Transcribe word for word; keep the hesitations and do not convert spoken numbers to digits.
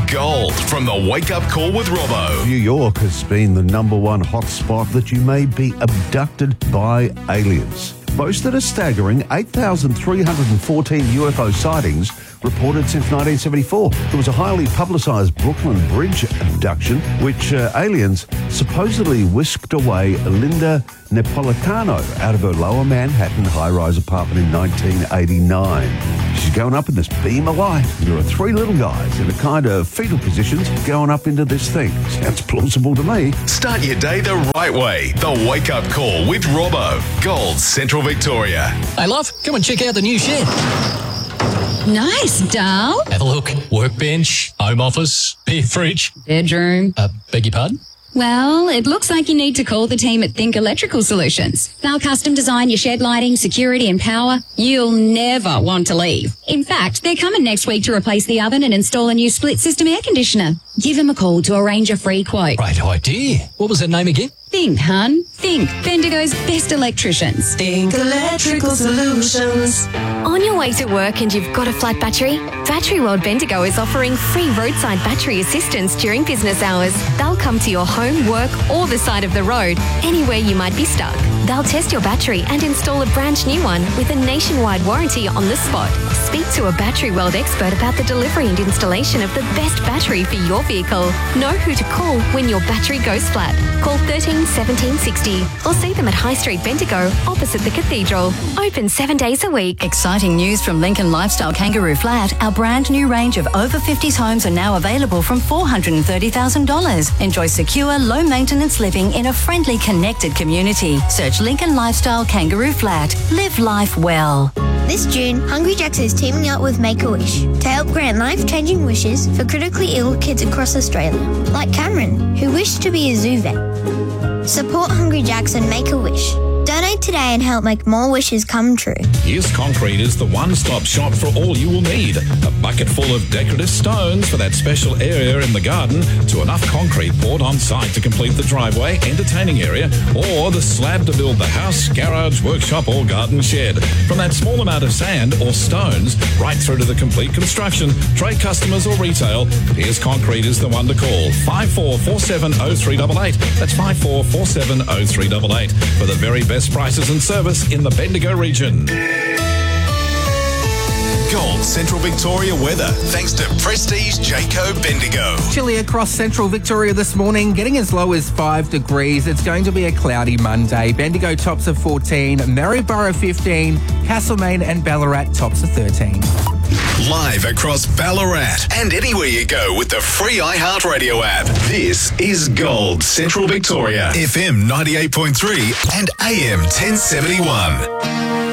Gold from the Wake Up Call with Robbo. New York has been the number one hotspot that you may be abducted by aliens. Boasted a staggering eight thousand three hundred fourteen U F O sightings reported since nineteen seventy-four. There was a highly publicised Brooklyn Bridge abduction, which uh, aliens supposedly whisked away Linda Napolitano out of her lower Manhattan high-rise apartment in nineteen eighty-nine. She's going up in this beam of light. There are three little guys in a kind of fetal positions going up into this thing. Sounds plausible to me. Start your day the right way. The Wake Up Call with Robbo. Gold, Central Victoria. Hey, love, come and check out the new shed. Nice, doll. Have a look. Workbench, home office, beer fridge. Bedroom. Uh, beg your pardon? Well, it looks like you need to call the team at Think Electrical Solutions. They'll custom design your shed lighting, security and power. You'll never want to leave. In fact, they're coming next week to replace the oven and install a new split system air conditioner. Give them a call to arrange a free quote. Great idea. What was that name again? Think, hun. Think. Bendigo's best electricians. Think Electrical Solutions. On your way to work and you've got a flat battery? Battery World Bendigo is offering free roadside battery assistance during business hours. They'll come to your home, work or the side of the road, anywhere you might be stuck. They'll test your battery and install a brand new one with a nationwide warranty on the spot. Speak to a Battery World expert about the delivery and installation of the best battery for your vehicle. Know who to call when your battery goes flat. Call thirteen seventeen sixty or see them at High Street Bendigo opposite the Cathedral. Open seven days a week. Exciting news from Lincoln Lifestyle Kangaroo Flat. Our brand new range of over fifties homes are now available from four hundred thirty thousand dollars. Enjoy secure, low maintenance living in a friendly, connected community. Search Lincoln Lifestyle Kangaroo Flat. Live life well. This June, Hungry Jack's is teaming up with Make-A-Wish to help grant life-changing wishes for critically ill kids across Australia, like Cameron, who wished to be a zoo vet. Support Hungry Jack's and Make-A-Wish. Donate today and help make more wishes come true. Here's Concrete is the one-stop shop for all you will need. A bucket full of decorative stones for that special area in the garden, to enough concrete poured on site to complete the driveway, entertaining area, or the slab to build the house, garage, workshop or garden shed. From that small amount of sand or stones right through to the complete construction, trade customers or retail, Here's Concrete is the one to call. five four four seven oh three eight eight. That's five four four seven oh three eight eight for the very best Best prices and service in the Bendigo region. Gold Central Victoria weather, thanks to Prestige Jayco Bendigo. Chilly across Central Victoria this morning, getting as low as five degrees. It's going to be a cloudy Monday. Bendigo tops of fourteen, Maryborough fifteen, Castlemaine and Ballarat tops of thirteen. Live across Ballarat and anywhere you go with the free iHeartRadio app. This is Gold Central Victoria, F M ninety-eight point three and A M ten seventy-one.